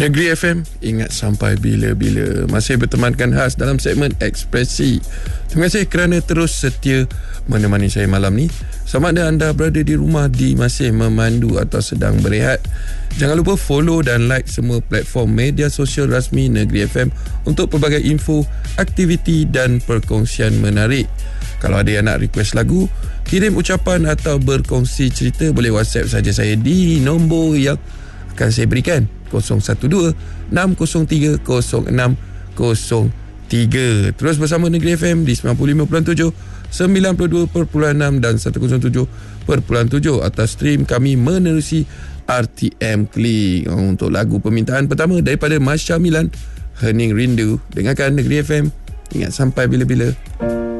Negeri FM, ingat sampai bila-bila. Masih bertemankan khas dalam segmen Ekspresi. Terima kasih kerana terus setia menemani saya malam ni. Sama ada anda berada di rumah, masih memandu atau sedang berehat, jangan lupa follow dan like semua platform media sosial rasmi Negeri FM untuk pelbagai info, aktiviti dan perkongsian menarik. Kalau ada yang nak request lagu, kirim ucapan atau berkongsi cerita, boleh WhatsApp saja saya di nombor yang akan saya berikan, 012-603-0603. Terus bersama Negeri FM di 95.7, 92.6 dan 107.7 atas stream kami menerusi RTM Klik. Untuk lagu permintaan pertama daripada Masya Milan, Hening Rindu. Dengarkan Negeri FM, ingat sampai bila-bila.